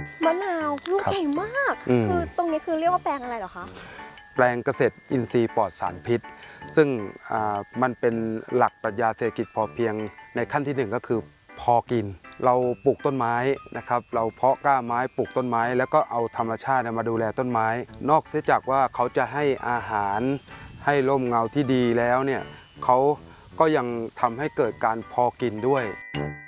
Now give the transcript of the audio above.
มะนาวลูกใหญ่มากคือตรงนี้คือเรียกว่าแปลงอะไรเหรอคะแปลงเกษตรอินทรีย์ปลอดสารพิษซึ่งมันเป็นหลักปรัชญาเศรษฐกิจพอเพียงในขั้นที่1ก็คือพอกินเราปลูกต้นไม้นะครับเราเพาะกล้าไม้ปลูกต้นไม้แล้วก็เอาธรรมชาติมาดูแลต้นไม้นอกเสียจากว่าเขาจะให้อาหารให้ร่มเงาที่ดีแล้วเนี่ยเขาก็ยังทำให้เกิดการพอกินด้วย